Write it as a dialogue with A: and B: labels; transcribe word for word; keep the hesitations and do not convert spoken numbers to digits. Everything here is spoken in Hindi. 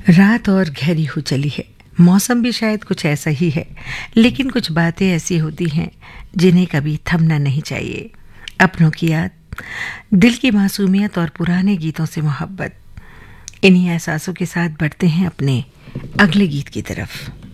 A: रात और गहरी हो चली है। मौसम भी शायद कुछ ऐसा ही है, लेकिन कुछ बातें ऐसी होती हैं जिन्हें कभी थमना नहीं चाहिए। अपनों की याद, दिल की मासूमियत और पुराने गीतों से मोहब्बत, इन्हीं एहसासों के साथ बढ़ते हैं अपने अगले गीत की तरफ।